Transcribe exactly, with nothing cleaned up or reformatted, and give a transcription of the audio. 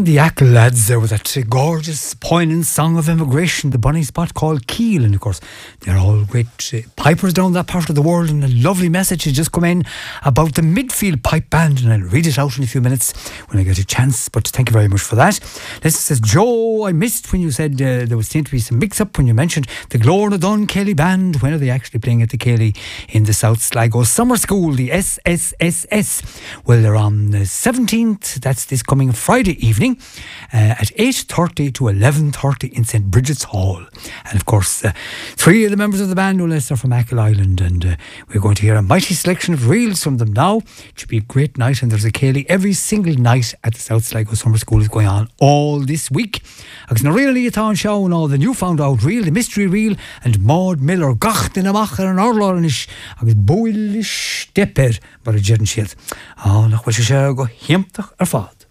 And the Ackle lads there with that gorgeous, poignant song of immigration, the bunny spot called Kiel. And of course, they're all great uh, pipers down that part of the world. And a lovely message has just come in about the Midfield Pipe Band. And I'll read it out in a few minutes when I get a chance. But thank you very much for that. This says, Joe, I missed when you said uh, there was seemed to be some mix-up when you mentioned the Glorna Dun Kelly Band. When are they actually playing at the Kelly in the South Sligo Summer School, the S S S S? Well, they're on the seventeenth. That's this coming Friday evening. Evening uh, at eight thirty to eleven thirty in Saint Bridget's Hall. And of course, uh, three of the members of the band will are from Ackle Island, and uh, we're going to hear a mighty selection of reels from them now. It should be a great night, and there's a Cayley every single night at the South Sligo Summer School is going on all this week. Agus na really atá show and all the new found out reel, the mystery reel, and Maud Miller gacht in a macher and orlornish agus boilish stepper, but a jedden shield. Oh, nach was je go hiemtach erfaad.